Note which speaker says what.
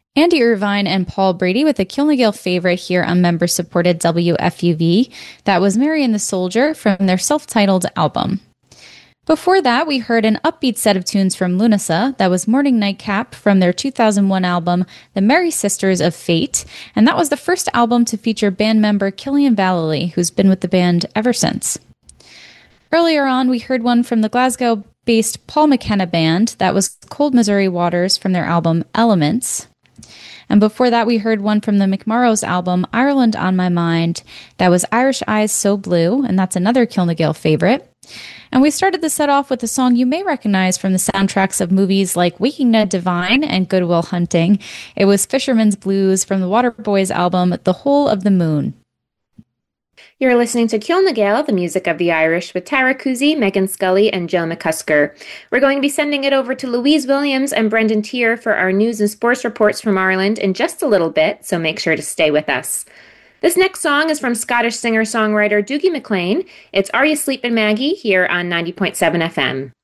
Speaker 1: Andy Irvine and Paul Brady with a Kilnagale favorite here on member-supported WFUV. That was Mary and the Soldier from their self-titled album. Before that, we heard an upbeat set of tunes from Lunasa. That was Morning Nightcap from their 2001 album, The Merry Sisters of Fate. And that was the first album to feature band member Killian Vallely, who's been with the band ever since. Earlier on, we heard one from the Glasgow-based Paul McKenna Band. That was Cold Missouri Waters from their album Elements. And before that, we heard one from the McMorrows album, Ireland on My Mind. That was Irish Eyes So Blue, and that's another Kilnagale favorite. And we started the set off with a song you may recognize from the soundtracks of movies like Waking Ned Divine and Good Will Hunting. It was Fisherman's Blues from the Waterboys album, The Whole of the Moon.
Speaker 2: You're listening to Kilnagale, the music of the Irish, with Tara Kuzi, Megan Scully, and Jill McCusker. We're going to be sending it over to Louise Williams and Brendan Tier for our news and sports reports from Ireland in just a little bit, so make sure to stay with us. This next song is from Scottish singer-songwriter Dougie MacLean. It's Are You Sleepin' Maggie here on 90.7 FM.